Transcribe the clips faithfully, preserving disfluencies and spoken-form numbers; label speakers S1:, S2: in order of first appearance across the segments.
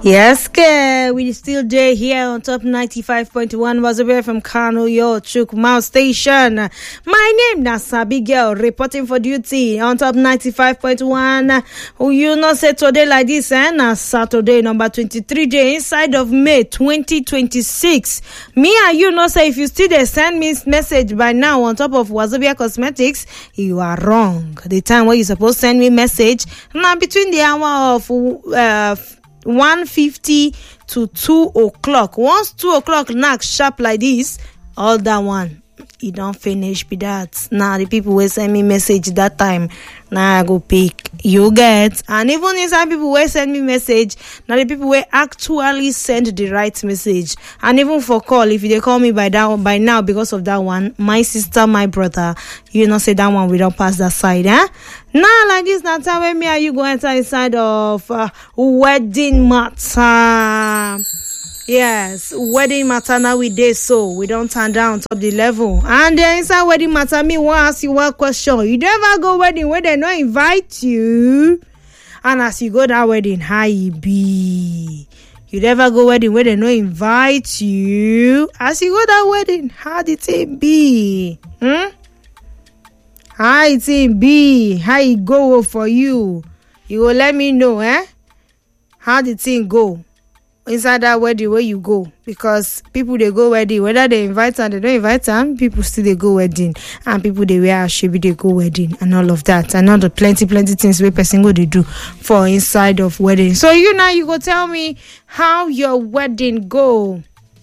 S1: Yes, okay. We still there here on top ninety-five point one. Wazobia from Kano, your Chuk Mouth Station. My name is Sabi Girl, reporting for duty on top ninety-five point one. Who you know say today like this, eh? Na Saturday, number twenty-three day inside of May twenty twenty-six. Me and you know say if you still there send me message by now on top of Wazobia Cosmetics, you are wrong. The time where you supposed to send me message now between the hour of uh one fifty to two o'clock. Once two o'clock knock sharp like this, all that one, you don't finish with that. Now the people will send me message that time. Now I go pick. You get. And even inside people will send me message. Now the people will actually send the right message. And even for call, if they call me by that by now because of that one, my sister, my brother, you know say that one we don't pass that side, eh? Now like this, now time when me and you go enter inside of uh, wedding matter. Yes, wedding matter now we did so we don't turn down top the level. And then inside wedding matter, me want ask you one question. You never go wedding where they not invite you, and as you go that wedding, how you be? You never go wedding where they not invite you. As you go that wedding, how did it be? Hmm? How it be? How it go for you? You will let me know, eh? How the thing go inside that wedding where you go, because people they go wedding whether they invite them, they don't invite them, people still they go wedding, and people they wear ashebi they go wedding and all of that, and all the plenty plenty things where person go they do for inside of wedding. So you now you go tell me how your wedding go.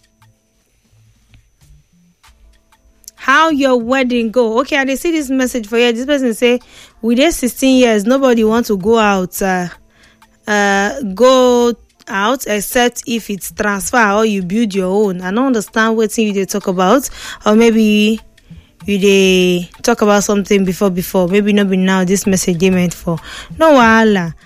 S1: How your wedding go? Okay, and they see this message for you. This person say, within sixteen years, nobody want to go out, uh, uh, go out except if it's transfer or you build your own. I don't understand what thing you they talk about, or maybe you they talk about something before before. Maybe not be now. This message they meant for. No wahala.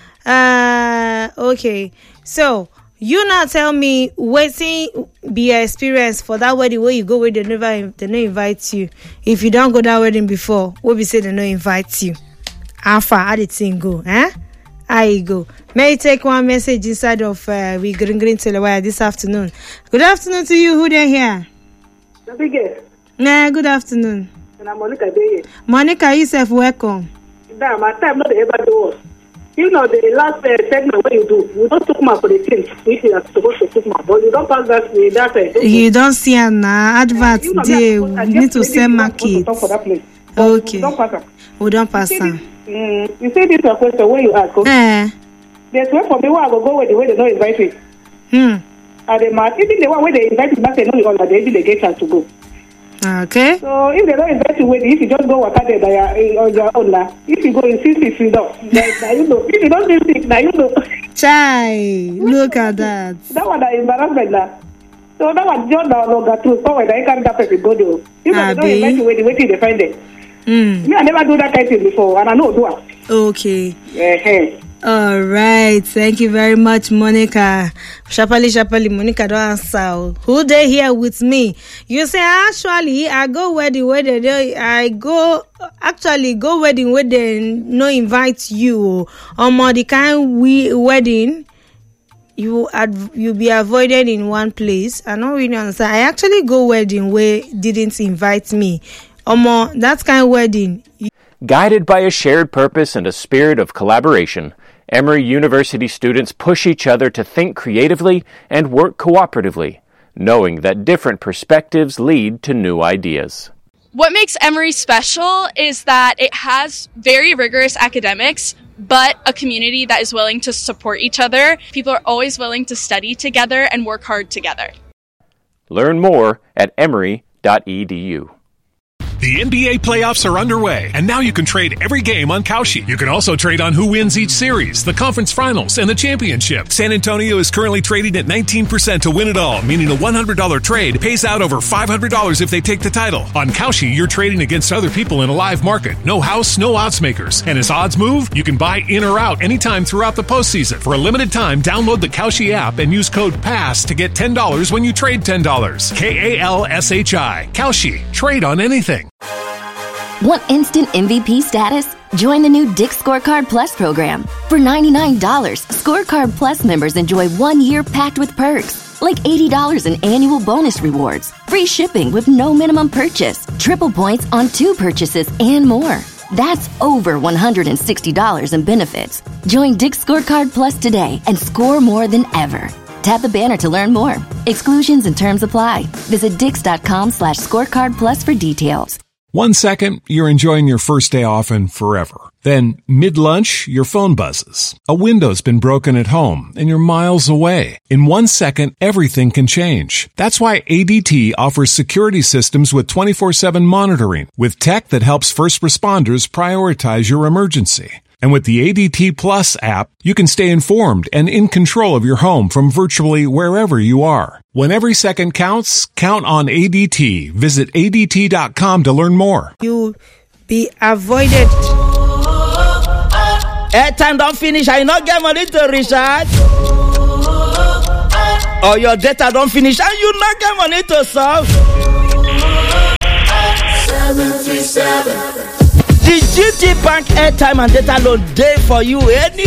S1: Uh, okay. So you now tell me waiting be your experience for that wedding where you go where they never they no invite you. If you don't go that wedding before, what we say they no invite you. How far how the thing go, eh? How you go? May I take one message inside of uh, we green green telewire this afternoon. Good afternoon to you. Who there here?
S2: Nabige.
S1: Nah, good afternoon.
S2: And I'm Monica Day.
S1: Monica, yourself welcome.
S2: Damn, my time not ever do. You know the last uh, segment what you do, you don't talk about for the things which you are supposed to talk about, but you don't pass that uh, that. Uh,
S1: you don't see an uh, advert uh, day. You need to sell market.
S2: To for that place.
S1: Okay.
S2: Don't pass them.
S1: We don't pass them.
S2: Mm, you say this a question where you ask. Okay?
S1: Eh.
S2: There's one for me where I go go where the way they don't invite me.
S1: Hmm.
S2: And the man, even the one where they invite me back, they know all that they even they get chance to go.
S1: Okay.
S2: So if they don't invite you, if you just go work out there by your, on your own now, if you go in six if you don't, now you know. If you don't do six, now you know.
S1: Chai, look at that.
S2: That one is embarrassment now. So that one just now no got through. So when I can't that person go there, if they don't invite you, wait, wait till they find it.
S1: Hmm.
S2: Me, I never do that kind of thing before, and I know do it.
S1: Okay.
S2: Uh-huh.
S1: All right. Thank you very much, Monica. Shapali, Shapali, Monica, don't answer. Who they here with me? You say, actually, I go wedding where they, I go, actually go wedding where they no invite you. Or more the kind we wedding, you ad, you be avoided in one place. I don't really understand. I actually go wedding where didn't invite me. Or more, that kind of wedding.
S3: Guided by a shared purpose and a spirit of collaboration, Emory University students push each other to think creatively and work cooperatively, knowing that different perspectives lead to new ideas.
S4: What makes Emory special is that it has very rigorous academics, but a community that is willing to support each other. People are always willing to study together and work hard together.
S3: Learn more at emory dot e d u.
S5: The N B A playoffs are underway, and now you can trade every game on Kalshi. You can also trade on who wins each series, the conference finals, and the championship. San Antonio is currently trading at nineteen percent to win it all, meaning a one hundred dollars trade pays out over five hundred dollars if they take the title. On Kalshi, you're trading against other people in a live market. No house, no odds makers. And as odds move, you can buy in or out anytime throughout the postseason. For a limited time, download the Kalshi app and use code PASS to get ten dollars when you trade ten dollars. K A L S H I. Kalshi. Trade on anything.
S6: Want instant M V P status? Join the new Dick's Scorecard Plus program. For ninety-nine dollars, Scorecard Plus members enjoy one year packed with perks, like eighty dollars in annual bonus rewards, free shipping with no minimum purchase, triple points on two purchases, and more. That's over one hundred sixty dollars in benefits. Join Dick's Scorecard Plus today and score more than ever. Tap the banner to learn more. Exclusions and terms apply. Visit dix.com slash scorecard plus for details.
S5: One second, you're enjoying your first day off and forever. Then, mid-lunch, your phone buzzes. A window's been broken at home, and you're miles away. In one second, everything can change. That's why A D T offers security systems with twenty-four seven monitoring, with tech that helps first responders prioritize your emergency. And with the A D T Plus app, you can stay informed and in control of your home from virtually wherever you are. When every second counts, count on A D T. Visit A D T dot com to learn more.
S1: You be avoided.
S7: Airtime don't finish, I not get money to recharge. Or your data don't finish and you not get money to solve. seven three seven The G T Bank airtime and data load day for you anytime.